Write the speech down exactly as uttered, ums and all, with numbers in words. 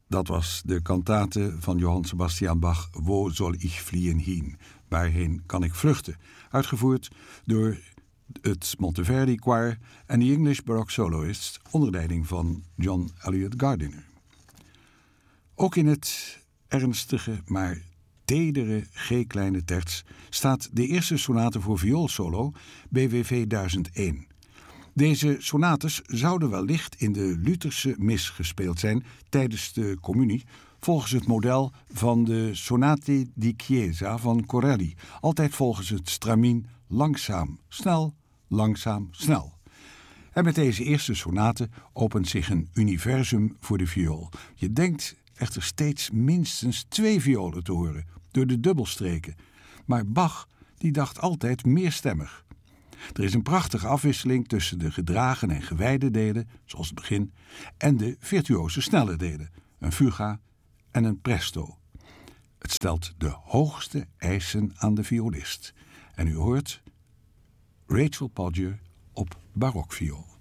Dat was de kantate van Johann Sebastian Bach, Wo soll ich fliehen hin? Waarheen kan ik vluchten? Uitgevoerd door het Monteverdi Choir en de English Baroque Soloists onder leiding van John Eliot Gardiner. Ook in het ernstige, maar tedere G-kleine terts staat de eerste sonate voor vioolsolo, B W V duizend één. Deze sonates zouden wellicht in de Lutherse mis gespeeld zijn tijdens de communie, volgens het model van de Sonate di Chiesa van Corelli, altijd volgens het stramien langzaam, snel, langzaam, snel. En met deze eerste sonate opent zich een universum voor de viool. Je denkt echter steeds minstens twee violen te horen, door de dubbelstreken. Maar Bach die dacht altijd meerstemmig. Er is een prachtige afwisseling tussen de gedragen en gewijde delen, zoals het begin, en de virtuose snelle delen, een fuga en een presto. Het stelt de hoogste eisen aan de violist. En u hoort Rachel Podger op barokviool.